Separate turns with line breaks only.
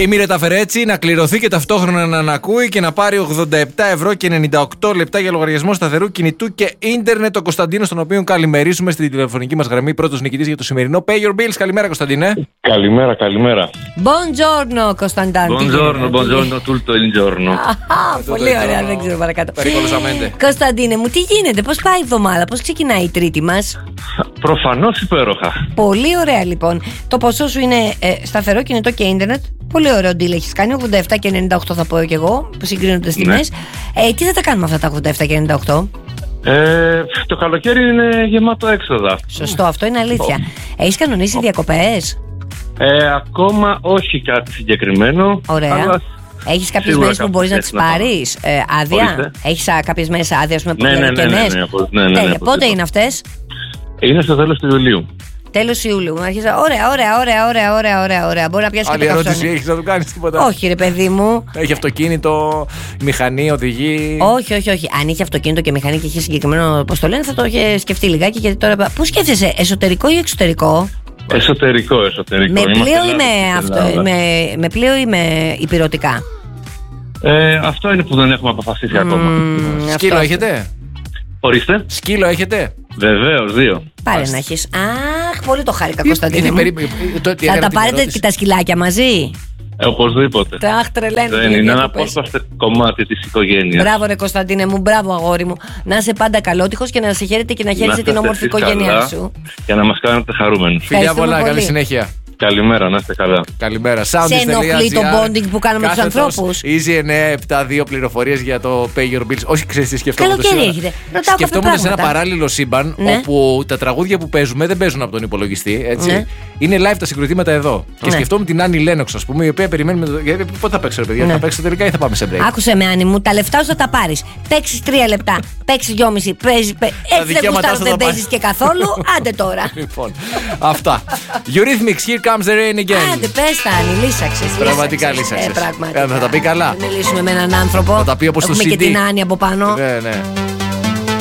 Και η Μίρετα Φερέτσι να κληρωθεί και ταυτόχρονα να ανακούει και να πάρει 87 € και 98 λεπτά για λογαριασμό σταθερού κινητού και ίντερνετ. Ο Κωνσταντίνος, τον οποίο καλημερίζουμε στην τηλεφωνική μας γραμμή, πρώτος νικητής για το σημερινό Pay Your Bills. Καλημέρα, Κωνσταντίνε.
Καλημέρα.
Buongiorno, Κωνσταντίνο.
Buongiorno, tutto il giorno.
Πολύ ωραία, δεν ξέρω παρακάτω.
Περίπολοσαμέντε.
Κωνσταντίνε μου, τι γίνεται, πώς πάει η εβδομάδα, πώς ξεκινάει η Τρίτη μας?
Προφανώς υπέροχα.
Πολύ ωραία λοιπόν. Το ποσό σου είναι σταθερό κινητό και ίντερνετ. Πολύ ωραίο deal έχεις κάνει. 87 και 98 θα πω και εγώ, που συγκρίνονται τις τιμές. Τι θα τα κάνουμε αυτά τα 87 και 98?
Το καλοκαίρι είναι γεμάτο έξοδα.
Σωστό, αυτό είναι αλήθεια. Έχεις κανονίσει διακοπές?
Ακόμα όχι κάτι συγκεκριμένο.
Ωραία.
Αλλά...
Έχεις κάποιες μέρες που μπορείς να τις πάρεις άδεια? Έχεις κάποιες μέρες άδεια, ας πούμε, που είναι κενές?
Ναι.
Πότε είναι αυτές?
Είναι στο τέλος του Ιουλίου.
Τέλος Ιούλιου. Ωραία. Μπορεί να πιάσει και
άλλη
το
ερώτηση,
καυτόνι.
έχεις να του κάνεις τίποτα?
Όχι, ρε παιδί μου.
Έχει αυτοκίνητο, μηχανή, οδηγεί?
Όχι. Αν είχε αυτοκίνητο και μηχανή και είχε συγκεκριμένο, πώς το λένε, θα το είχε σκεφτεί λιγάκι. Γιατί τώρα. Πού σκέφτεσαι, εσωτερικό ή εξωτερικό?
Εσωτερικό.
Με πλοίο ή με υπηρετικά?
Αυτό είναι που δεν έχουμε αποφασίσει ακόμα.
Σκύλο έχετε?
Ορίστε.
Σκύλο έχετε?
Βεβαίως, 2.
Πάρε να έχεις. Αχ, πολύ το χάρηκα, Κωνσταντίνε μου. Θα τα πάρετε και τα σκυλάκια μαζί?
Οπωσδήποτε.
Αχ, τρελαίνω.
Είναι ένα απόσπαστο κομμάτι της οικογένειας.
Μπράβο, ρε Κωνσταντίνε μου, μπράβο, αγόρι μου. Να είσαι πάντα καλότυχος και να σε χαίρετε και να χαίρεσαι την όμορφη οικογένειά σου.
Για να μας κάνετε χαρούμενους.
Φιλιά πολλά, καλή συνέχεια.
Καλημέρα, να είστε καλά.
Καλημέρα.
Σε ενοχλεί το bonding που κάνουμε με τους ανθρώπους?
Easy 972 πληροφορίες για το Pay Your Bills. Όχι, ξέρεις τι σκεφτόμουν?
Καλοκαίρι έχετε.
Σκεφτόμουν σε ένα παράλληλο σύμπαν, όπου τα τραγούδια που παίζουμε δεν παίζουν από τον υπολογιστή. Έτσι. Είναι live τα συγκροτήματα εδώ. Και σκεφτόμουν την Άννη Λένοξ, ας πούμε, η οποία περιμένουμε. Πότε θα παίξει, ρε παιδιά? Θα παίξει τελικά ή θα πάμε σε break?
Άκουσε με, Άννη μου, τα λεφτά σου θα τα πάρεις. Παίξεις 3 λεπτά, παίξεις 2,5, παίζεις. Έτσι δεν γουστάρω, δεν παίζεις και καθόλου. Άντε τώρα.
Λοιπόν, αυτά. Eurythmics, here comes the rain again.
Άντε, πες τα, Άννη, λύσαξες.
Πραγματικά λύσαξες. Θα τα πει καλά.
Να μιλήσουμε με έναν άνθρωπο.
Θα τα πει όπως το CD.
Έχουμε και την Άννη από πάνω.
Ναι.